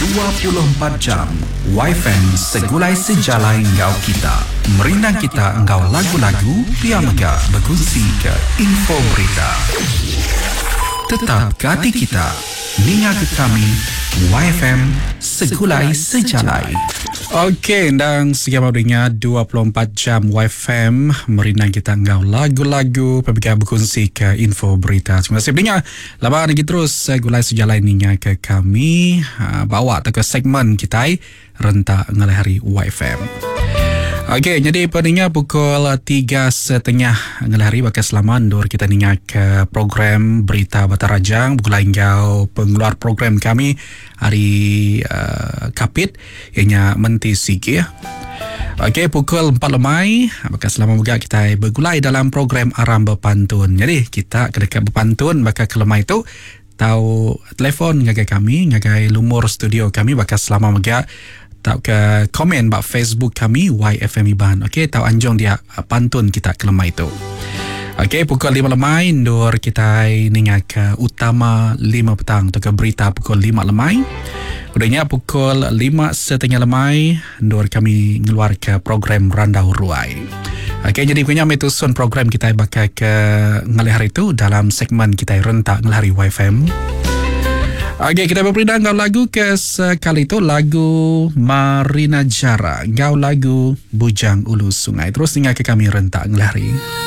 24 jam Wi-Fi segulai sejalai ngau kita. Merindang kita engkau lagu-lagu Pia Mega berkongsi ke info berita. Tetap ke hati kita. Ninga ke kami YFM segulai sejalai. Okey, dan sekian barunya 24 jam YFM merindang kita engkau lagu-lagu Pia berkongsi ke info berita. Terima kasih pendengar. Laban lagi terus segulai sejalai ninga ke kami bawa ke segmen kita rentak ngalai hari YFM. Okey, jadi pendengar pukul 3.30 ngalai hari bakal selamat dur kita ningat ke program Berita Batarajang pukul hingga pengeluar program kami hari Kapit ianya Menti Sigi. Okey, pukul 4 lemai bakal selamat juga kita bergulai dalam program Aram Berpantun. Jadi kita kedekat berpantun bakal ke lemai tu tahu telefon ngagai kami, ngagai lumur studio kami bakal selamat juga tahu ke komen bak Facebook kami YFM Iban. Okey, tahu anjong dia pantun kita ke lemai itu. Okey, pukul 5 lemai ndur kita ningat ke utama 5 petang atau ke berita pukul 5 lemai. Udahnya pukul 5.30 lemai ndur kami ngeluar ke program Randau Ruai. Okey, jadi punya metusun program kita bakal ke ngalih hari itu dalam segmen kita rentak ngalih hari YFM. Okey, kita berperindah ngau lagu ke sekali itu lagu Marina Jara, ngau lagu Bujang Ulu Sungai. Terus tinggal ke kami rentak ngelari.